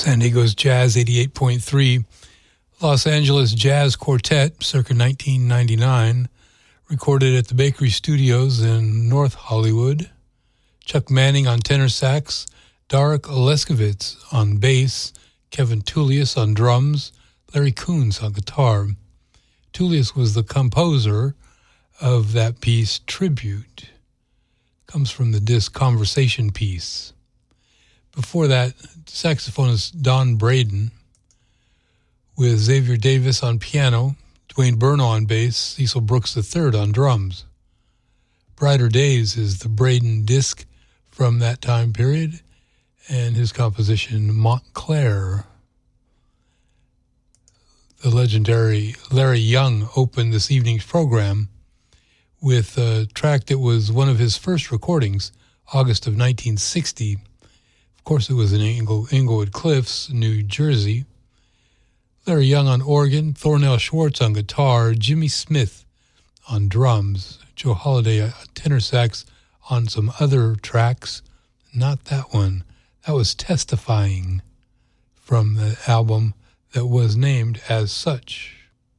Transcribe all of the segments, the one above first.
San Diego's Jazz 88.3, Los Angeles Jazz Quartet, circa 1999, recorded at the Bakery Studios in North Hollywood. Chuck Manning on tenor sax, Darek Leskovitz on bass, Kevin Tullius on drums, Larry Coons on guitar. Tullius was the composer of that piece, Tribute. Comes from the disc Conversation Piece. Before that, saxophonist Don Braden with Xavier Davis on piano, Dwayne Burno on bass, Cecil Brooks III on drums. Brighter Days is the Braden disc from that time period, and his composition Montclair. The legendary Larry Young opened this evening's program with a track that was one of his first recordings, August of 1960. Of course, it was in Inglewood Cliffs, New Jersey. Larry Young on organ, Thornell Schwartz on guitar, Jimmy Smith on drums, Joe Holliday tenor sax on some other tracks. Not that one. That was Testifying from the album that was named as such.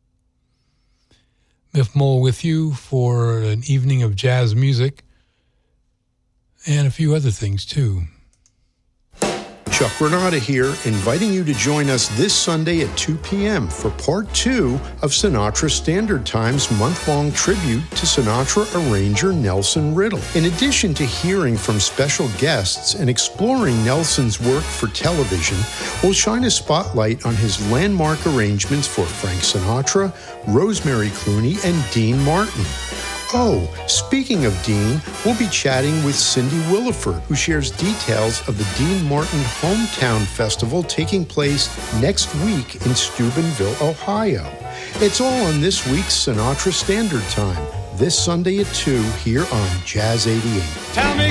Miff Mole with you for an evening of jazz music and a few other things too. Chuck Renata here, inviting you to join us this Sunday at 2 p.m. for Part 2 of Sinatra Standard Time's month-long tribute to Sinatra arranger Nelson Riddle. In addition to hearing from special guests and exploring Nelson's work for television, we'll shine a spotlight on his landmark arrangements for Frank Sinatra, Rosemary Clooney, and Dean Martin. Oh, speaking of Dean, we'll be chatting with Cindy Williford, who shares details of the Dean Martin Hometown Festival taking place next week in Steubenville, Ohio. It's all on this week's Sinatra Standard Time, this Sunday at 2 here on Jazz 88. Tell me,